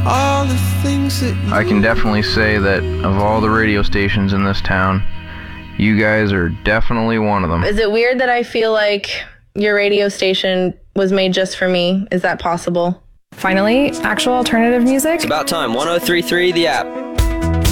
all the things that I can definitely say that of all the radio stations in this town, you guys are definitely one of them. Is it weird that I feel like your radio station was made just for me? Is that possible? Finally, actual alternative music. It's about time. 103.3 The App.